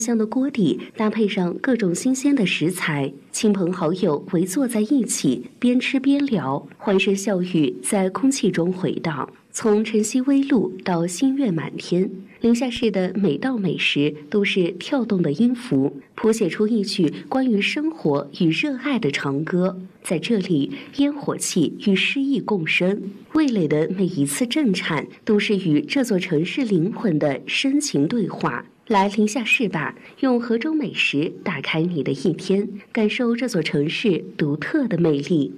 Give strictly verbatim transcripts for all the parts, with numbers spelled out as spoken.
香的锅底，搭配上各种新鲜的食材，亲朋好友围坐在一起，边吃边聊，欢声笑语在空气中回荡。从晨曦微露到星月满天，临夏市的每道美食都是跳动的音符，谱写出一曲关于生活与热爱的长歌。在这里，烟火气与诗意共生，味蕾的每一次震颤，都是与这座城市灵魂的深情对话。来临夏市吧，用河州美食打开你的一天，感受这座城市独特的魅力。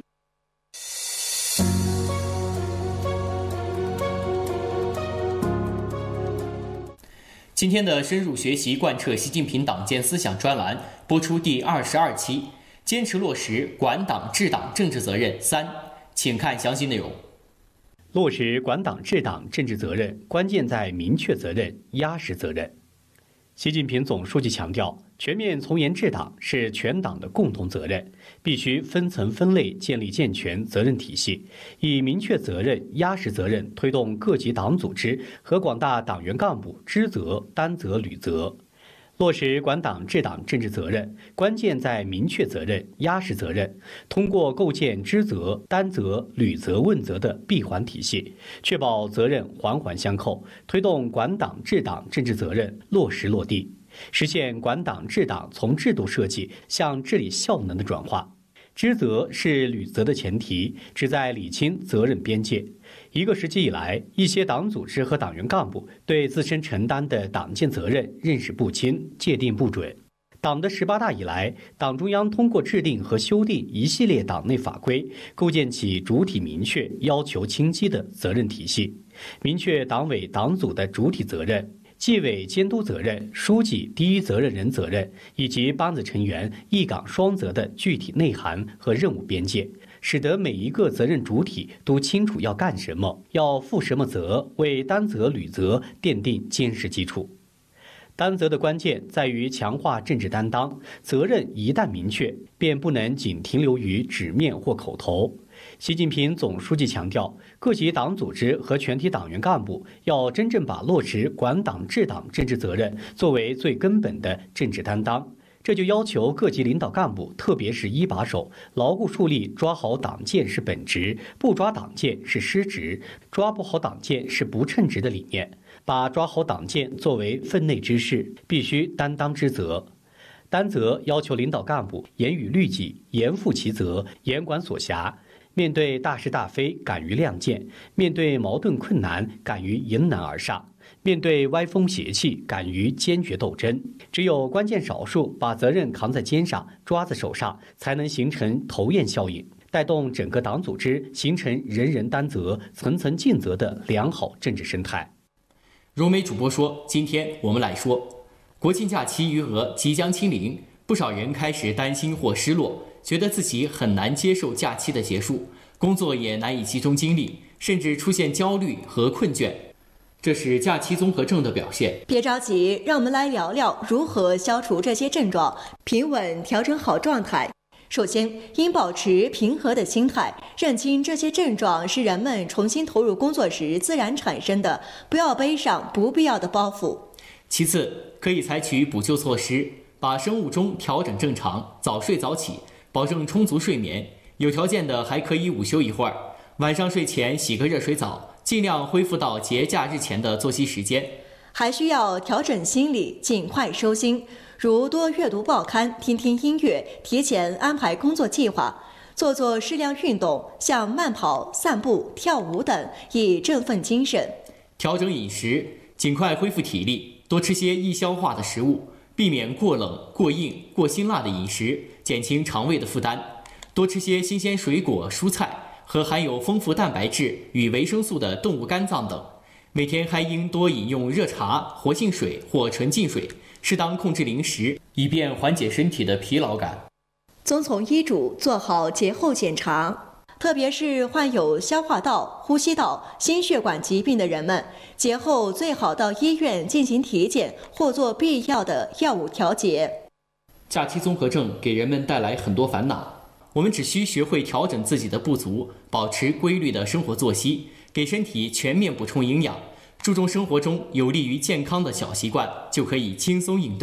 今天的深入学习贯彻习近平党建思想专栏播出第二十二期，坚持落实管党治党政治责任三，请看详细内容。 落实管党治党政治责任，关键在明确责任、压实责任。习近平总书记强调，全面从严治党是全党的共同责任，必须分层分类建立健全责任体系，以明确责任、压实责任推动各级党组织和广大党员干部知责、担责、履责。落实管党治党政治责任，关键在明确责任、压实责任，通过构建知责、担责、履责、问责的闭环体系，确保责任环环相扣，推动管党治党政治责任落实落地，实现管党治党从制度设计向治理效能的转化。知责是履责的前提，旨在理清责任边界。一个时期以来，一些党组织和党员干部对自身承担的党建责任认识不清、界定不准。党的十八大以来，党中央通过制定和修订一系列党内法规，构建起主体明确、要求清晰的责任体系，明确党委党组的主体责任、纪委监督责任、书记第一责任人责任以及班子成员一岗双责的具体内涵和任务边界，使得每一个责任主体都清楚要干什么，要负什么责，为担责履责奠定坚实基础。担责的关键在于强化政治担当，责任一旦明确，便不能仅停留于纸面或口头。习近平总书记强调，各级党组织和全体党员干部要真正把落实管党治党政治责任作为最根本的政治担当。这就要求各级领导干部，特别是一把手，牢固树立抓好党建是本职，不抓党建是失职，抓不好党建是不称职的理念，把抓好党建作为分内之事，必须担当之责。担责要求领导干部严于律己，严负其责，严管所辖，面对大是大非敢于亮剑，面对矛盾困难敢于迎难而上，面对歪风邪气敢于坚决斗争。只有关键少数把责任扛在肩上，抓在手上，才能形成头雁效应，带动整个党组织形成人人担责、层层尽责的良好政治生态。 融媒主播说，今天我们来说，国庆假期余额即将清零，不少人开始担心或失落，觉得自己很难接受假期的结束，工作也难以集中精力，甚至出现焦虑和困倦。这是假期综合症的表现。 别着急，让我们来聊聊如何消除这些症状，平稳调整好状态。首先，应保持平和的心态，认清这些症状是人们重新投入工作时自然产生的，不要背上不必要的包袱。 其次，可以采取补救措施，把生物钟调整正常，早睡早起，保证充足睡眠，有条件的还可以午休一会儿，晚上睡前洗个热水澡，尽量恢复到节假日前的作息时间。 还需要调整心理，尽快收心，如多阅读报刊、听听音乐，提前安排工作计划，做做适量运动，像慢跑、散步、跳舞等，以振奋精神。 调整饮食，尽快恢复体力，多吃些易消化的食物，避免过冷、过硬、过辛辣的饮食，减轻肠胃的负担。多吃些新鲜水果、蔬菜和含有丰富蛋白质与维生素的动物肝脏等。每天还应多饮用热茶、活性水或纯净水，适当控制零食，以便缓解身体的疲劳感。 遵从医嘱，做好节后检查，特别是患有消化道、呼吸道、心血管疾病的人们，节后最好到医院进行体检或做必要的药物调节。 假期综合症给人们带来很多烦恼，我们只需学会调整自己的不足，保持规律的生活作息，给身体全面补充营养，注重生活中有利于健康的小习惯，就可以轻松应对。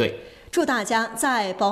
祝大家在保